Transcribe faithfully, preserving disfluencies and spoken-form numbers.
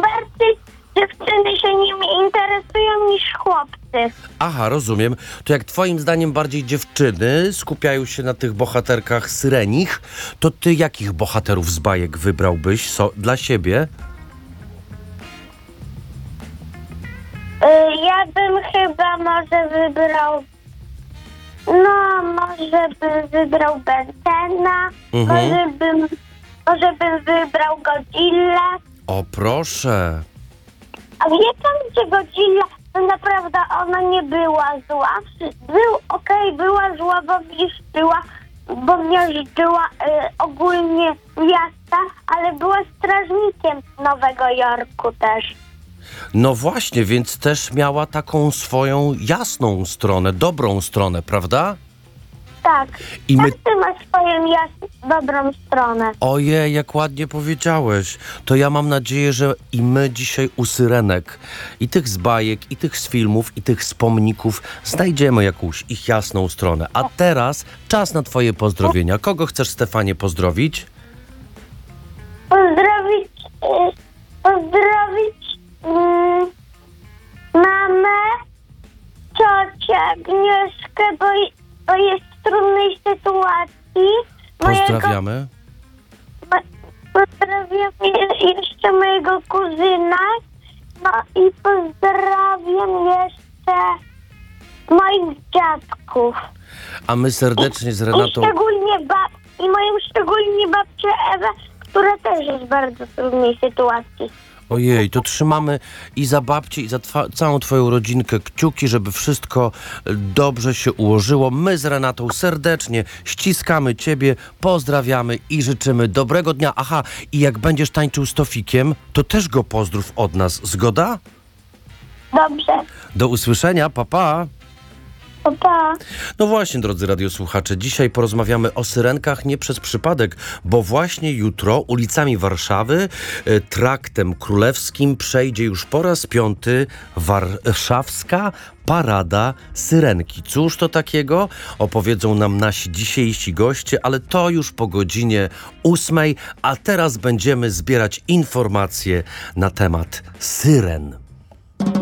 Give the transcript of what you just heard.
bardziej dziewczyny się nimi interesują niż chłopcy. Aha, rozumiem. To jak twoim zdaniem bardziej dziewczyny skupiają się na tych bohaterkach syrenich, to ty jakich bohaterów z bajek wybrałbyś so, dla siebie? Y, Ja bym chyba może wybrał... No, może bym wybrał Bentena, Mhm. może bym... Może bym wybrał Godzilla. O, proszę. A wie pan, że Godzilla to naprawdę ona nie była zła. Był okej, była zła, bo niszczyła, bo miażdżyła y, ogólnie miasta, ale była strażnikiem Nowego Jorku też. No właśnie, więc też miała taką swoją jasną stronę, dobrą stronę, prawda? Tak. I my... Każdy ma swoją jas- dobrą stronę. Ojej, jak ładnie powiedziałeś. To ja mam nadzieję, że i my dzisiaj u syrenek, i tych z bajek, i tych z filmów, i tych z pomników znajdziemy jakąś ich jasną stronę. A teraz czas na twoje pozdrowienia. Kogo chcesz, Stefanie, pozdrowić? Pozdrowić, y, pozdrowić y, mamę, ciocię, Agnieszkę, bo, bo jest w trudnej sytuacji. Pozdrawiamy. Ma, pozdrawiam je, jeszcze mojego kuzyna. No i pozdrawiam jeszcze moich dziadków. A my serdecznie z I Renatą... szczególnie bab, i moją szczególnie babcię Ewę, która też jest w bardzo trudnej sytuacji. Ojej, to trzymamy i za babcię, i za twa- całą twoją rodzinkę kciuki, żeby wszystko e, dobrze się ułożyło. My z Renatą serdecznie ściskamy ciebie, pozdrawiamy i życzymy dobrego dnia. Aha, i jak będziesz tańczył z Tofikiem, to też go pozdrów od nas. Zgoda? Dobrze. Do usłyszenia, pa pa. Pa, pa. No właśnie, drodzy radiosłuchacze, dzisiaj porozmawiamy o syrenkach nie przez przypadek, bo właśnie jutro ulicami Warszawy, e, traktem królewskim przejdzie już po raz piąty warszawska Parada Syrenki. Cóż to takiego? Opowiedzą nam nasi dzisiejsi goście, ale to już po godzinie ósmej, a teraz będziemy zbierać informacje na temat syren.